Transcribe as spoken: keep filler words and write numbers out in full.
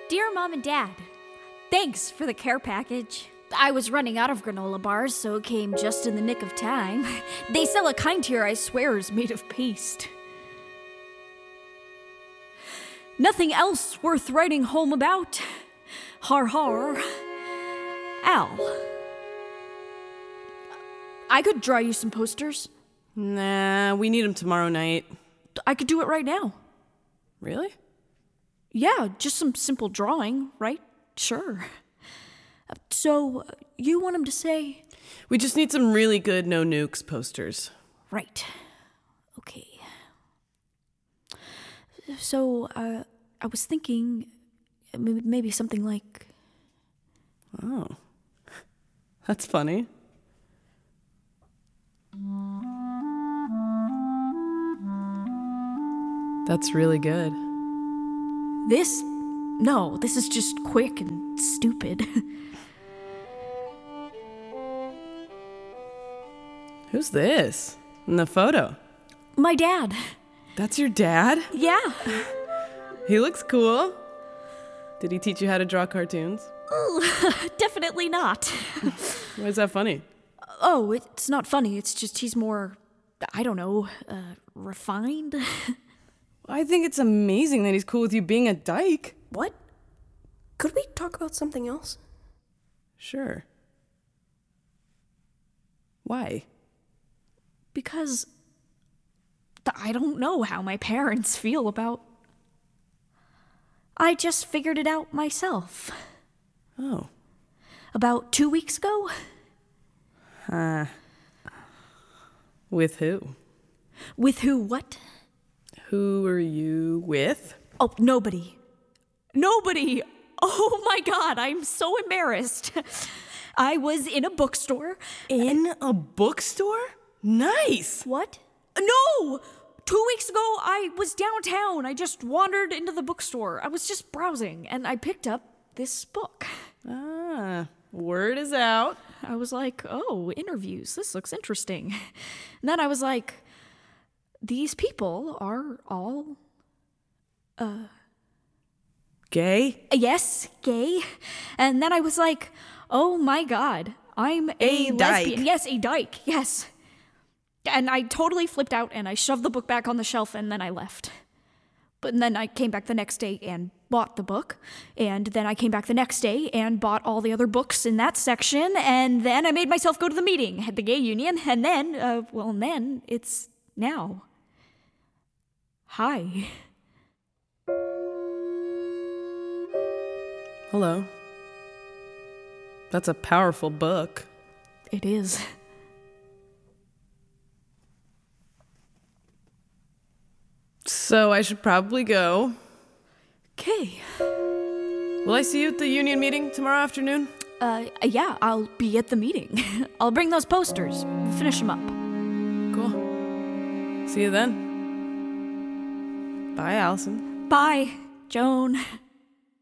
Dear Mom and Dad, thanks for the care package. I was running out of granola bars, so it came just in the nick of time. They sell a kind here I swear is made of paste. Nothing else worth writing home about. Har har. Al. I could draw you some posters. Nah, we need them tomorrow night. I could do it right now. Really? Yeah, just some simple drawing, right? Sure. So, you want him to say? We just need some really good no nukes posters. Right. Okay. So, uh, I was thinking maybe, maybe something like... Oh. That's funny. That's really good. This? No, this is just quick and stupid. Who's this in the photo? My dad. That's your dad? Yeah. He looks cool. Did he teach you how to draw cartoons? Definitely not. Why is that funny? Oh, it's not funny. It's just he's more, I don't know, uh, refined. I think it's amazing that he's cool with you being a dyke. What? Could we talk about something else? Sure. Why? Because I don't know how my parents feel about... I just figured it out myself. Oh. About two weeks ago? Uh, with who? With who what? Who are you with? Oh, nobody. Nobody! Oh my god, I'm so embarrassed. I was in a bookstore. In a bookstore? Nice! What? No! Two weeks ago, I was downtown. I just wandered into the bookstore. I was just browsing, and I picked up this book. Ah, word is out. I was like, oh, interviews. This looks interesting. And then I was like, these people are all, uh... Gay? Yes, gay. And then I was like, oh my god, I'm a, A lesbian. dyke. Yes, a dyke, yes. And I totally flipped out and I shoved the book back on the shelf and then I left. But then I came back the next day and bought the book. And then I came back the next day and bought all the other books in that section. And then I made myself go to the meeting at the gay union. And then, uh, well, and then it's now. Hi. Hello. That's a powerful book. It is. So I should probably go. Okay. Will I see you at the union meeting tomorrow afternoon? Uh, yeah, I'll be at the meeting. I'll bring those posters. Finish them up. Cool. See you then. Bye, Allison. Bye, Joan.